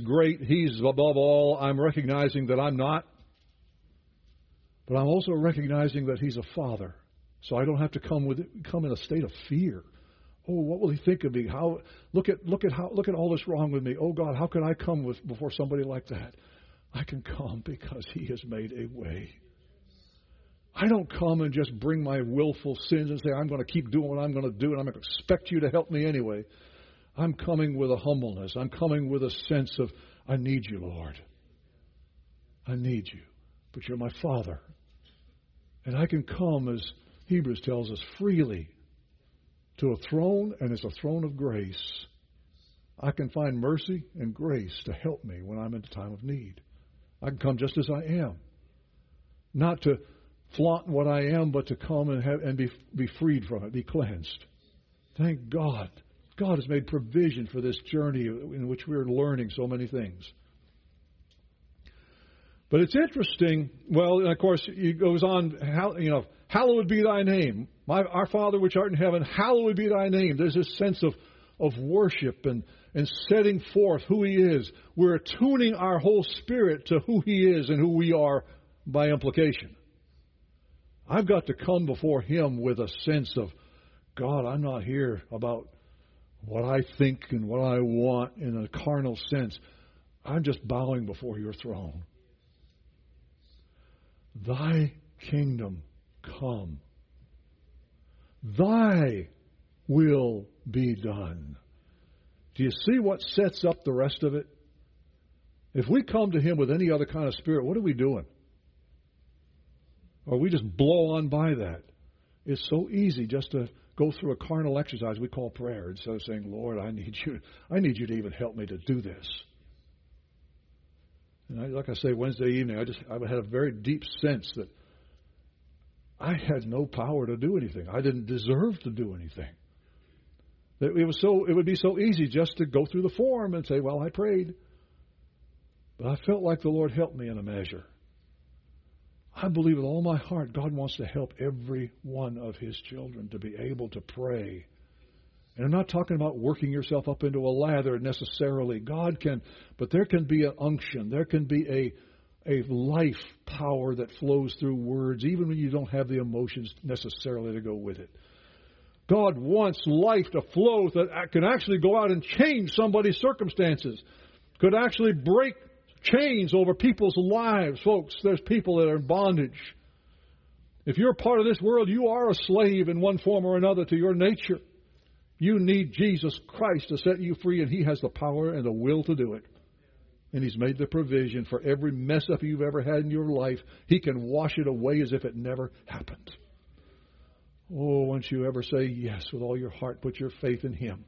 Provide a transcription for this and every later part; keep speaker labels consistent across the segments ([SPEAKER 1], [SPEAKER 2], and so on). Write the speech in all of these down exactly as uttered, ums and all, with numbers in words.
[SPEAKER 1] great. He's above all. I'm recognizing that I'm not. But I'm also recognizing that He's a Father. So I don't have to come with come in a state of fear. Oh, what will He think of me? How look at look at how look at all that's wrong with me. Oh God, how can I come with before somebody like that? I can come because He has made a way. I don't come and just bring my willful sins and say, I'm going to keep doing what I'm going to do, and I'm going to expect you to help me anyway. I'm coming with a humbleness. I'm coming with a sense of, I need you, Lord. I need you. But you're my Father. And I can come, as Hebrews tells us, freely to a throne, and it's a throne of grace. I can find mercy and grace to help me when I'm in a time of need. I can come just as I am. Not to flaunt what I am, but to come and have and be be freed from it, be cleansed. Thank God. God has made provision for this journey in which we are learning so many things. But it's interesting. Well, of course, it goes on. How, you know, hallowed be Thy name, my our Father which art in heaven. Hallowed be Thy name. There's this sense of of worship and and setting forth who He is. We're attuning our whole spirit to who He is and who we are by implication. I've got to come before Him with a sense of, God, I'm not here about what I think and what I want in a carnal sense. I'm just bowing before your throne. Thy kingdom come. Thy will be done. Do you see what sets up the rest of it? If we come to Him with any other kind of spirit, what are we doing? Or we just blow on by that. It's so easy just to go through a carnal exercise we call prayer instead of saying, Lord, I need you. I need you to even help me to do this. And I, like I say, Wednesday evening, I just I had a very deep sense that I had no power to do anything. I didn't deserve to do anything. That it was so it would be so easy just to go through the form and say, well, I prayed. But I felt like the Lord helped me in a measure. I believe with all my heart God wants to help every one of His children to be able to pray. And I'm not talking about working yourself up into a lather necessarily. God can, but there can be an unction. There can be a, a life power that flows through words, even when you don't have the emotions necessarily to go with it. God wants life to flow that can actually go out and change somebody's circumstances, could actually break chains over people's lives. Folks, there's people that are in bondage. If you're a part of this world, you are a slave in one form or another to your nature. You need Jesus Christ to set you free, and He has the power and the will to do it. And He's made the provision for every mess up you've ever had in your life. He can wash it away as if it never happened. Oh, once you ever say yes with all your heart, put your faith in Him.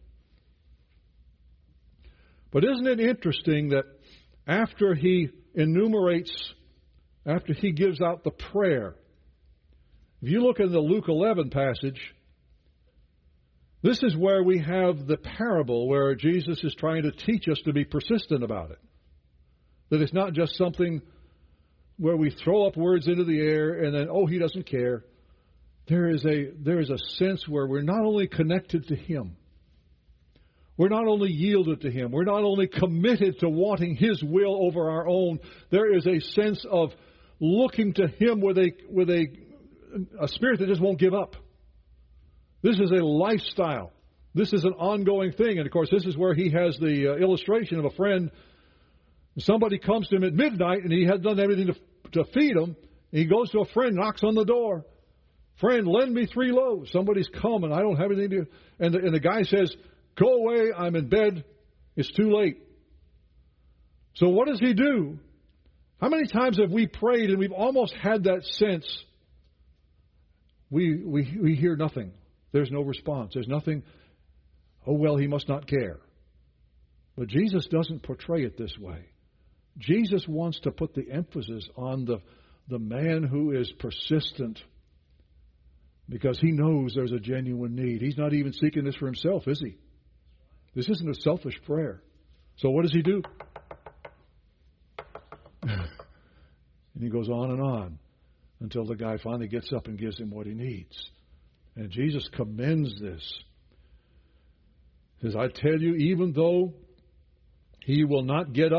[SPEAKER 1] But isn't it interesting that after He enumerates, after He gives out the prayer, if you look in the Luke eleven passage, this is where we have the parable where Jesus is trying to teach us to be persistent about it. That it's not just something where we throw up words into the air and then, oh, He doesn't care. There is a there is a sense where we're not only connected to Him, we're not only yielded to Him, we're not only committed to wanting His will over our own. There is a sense of looking to Him with a with a a spirit that just won't give up. This is a lifestyle. This is an ongoing thing. And, of course, this is where He has the uh, illustration of a friend. Somebody comes to him at midnight, and he has done everything to, to feed him. He goes to a friend, knocks on the door. Friend, lend me three loaves. Somebody's come, and I don't have anything to... And the, and the guy says, go away, I'm in bed. It's too late. So what does he do? How many times have we prayed, and we've almost had that sense, we we we hear nothing. There's no response. There's nothing. Oh, well, He must not care. But Jesus doesn't portray it this way. Jesus wants to put the emphasis on the, the man who is persistent because he knows there's a genuine need. He's not even seeking this for himself, is he? This isn't a selfish prayer. So what does he do? And he goes on and on until the guy finally gets up and gives him what he needs. And Jesus commends this. He says, I tell you, even though he will not get up